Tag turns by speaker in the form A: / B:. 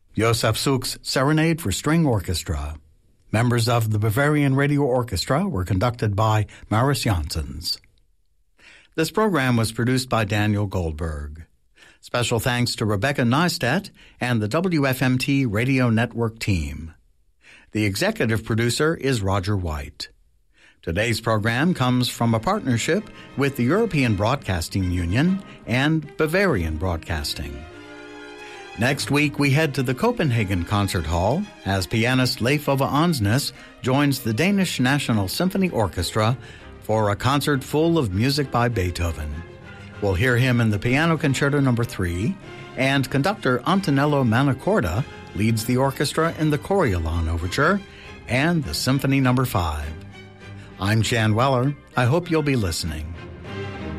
A: Josef Suk's Serenade for String Orchestra. Members of the Bavarian Radio Orchestra were conducted by Maris Janssens. This program was produced by Daniel Goldberg. Special thanks to Rebecca Neistat and the WFMT Radio Network team. The executive producer is Roger White. Today's program comes from a partnership with the European Broadcasting Union and Bavarian Broadcasting. Next week, we head to the Copenhagen Concert Hall as pianist Leif Ove Ansnes joins the Danish National Symphony Orchestra for a concert full of music by Beethoven. We'll hear him in the Piano Concerto No. 3, and conductor Antonello Manacorda leads the orchestra in the Coriolan Overture and the Symphony No. 5. I'm Jan Weller. I hope you'll be listening.